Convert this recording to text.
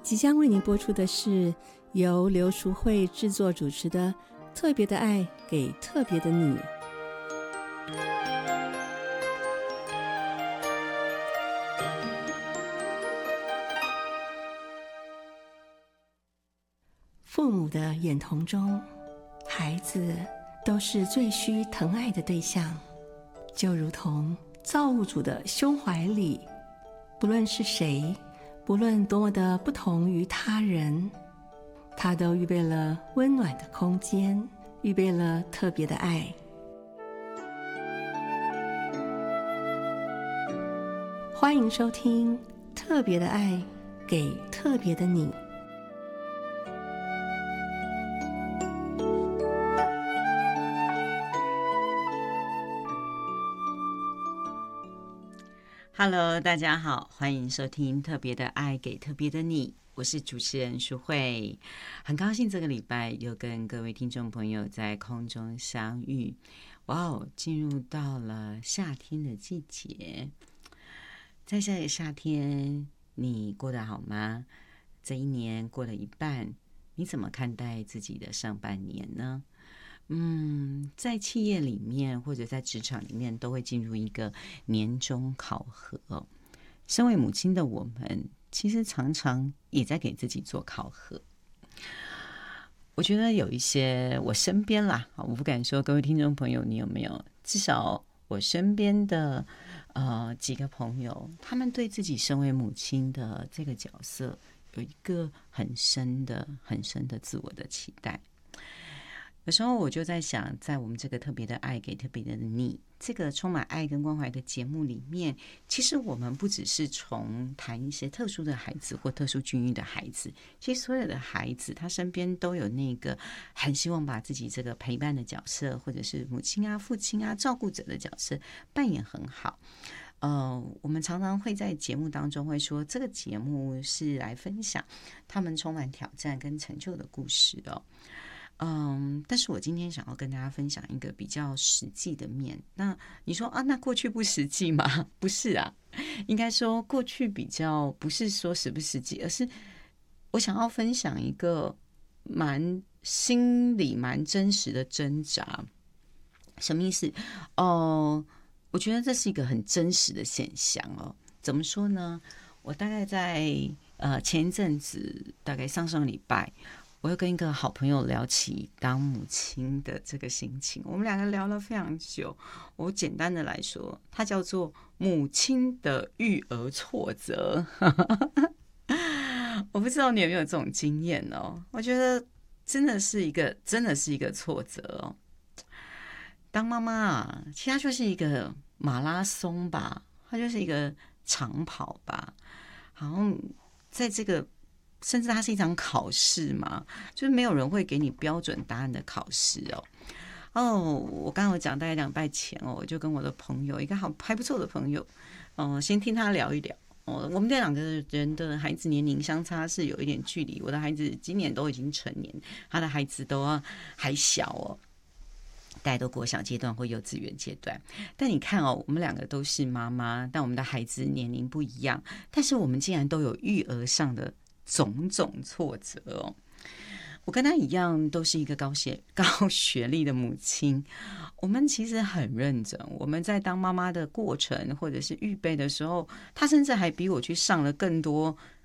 即将为您播出的是由刘淑慧制作主持的《特别的爱给特别的你》。父母的眼瞳中，孩子都是最需疼爱的对象，就如同造物主的胸怀里，不论是谁，不论多么的不同于他人，他都预备了温暖的空间，预备了特别的爱。欢迎收听《特别的爱给特别的你》。 Hello， 大家好，欢迎收听《特别的爱给特别的你》，我是主持人淑慧，很高兴这个礼拜又跟各位听众朋友在空中相遇。哇哦，进入到了夏天的季节，在这个夏天，你过得好吗？这一年过了一半，你怎么看待自己的上半年呢？在企业里面或者在职场里面都会进入一个年终考核。身为母亲的我们，其实常常也在给自己做考核。我觉得有一些我身边啦，我不敢说各位听众朋友你有没有，至少我身边的几个朋友，他们对自己身为母亲的这个角色有一个很深的自我的期待。有时候我就在想，在我们这个特别的爱给特别的你这个充满爱跟关怀的节目里面，其实我们不只是从谈一些特殊的孩子或特殊境遇的孩子，其实所有的孩子他身边都有那个很希望把自己这个陪伴的角色，或者是母亲啊、父亲啊、照顾者的角色扮演很好。我们常常会在节目当中会说，这个节目是来分享他们充满挑战跟成就的故事哦。但是我今天想要跟大家分享一个比较实际的面。那你说啊，那过去不实际吗？不是啊，应该说过去比较不是说实不实际，而是我想要分享一个心里蛮真实的挣扎。什么意思？我觉得这是一个很真实的现象哦。怎么说呢？我大概在前一阵子，大概上礼拜，我又跟一个好朋友聊起当母亲的这个心情，我们两个聊了非常久。我简单的来说，它叫做母亲的育儿挫折。我不知道你有没有这种经验哦？我觉得真的是一个挫折哦。当妈妈啊，其实它就是一个马拉松吧，它就是一个长跑吧，好像在这个。甚至它是一场考试嘛，就是没有人会给你标准答案的考试哦。我刚刚有讲大概2拜前我就跟我的朋友，一个还不错的朋友，先听他聊一聊。我们这2个人的孩子年龄相差是有一点距离，我的孩子今年都已经成年，他的孩子都还小大家都国小阶段或幼稚园阶段。但你看我们2个都是妈妈，但我们的孩子年龄不一样，但是我们竟然都有育儿上的种种挫折我跟他一样都是一个高学历的母亲，我们其实很认真，我们在当妈妈的过程或者是预备的时候，他甚至还比我去上了更多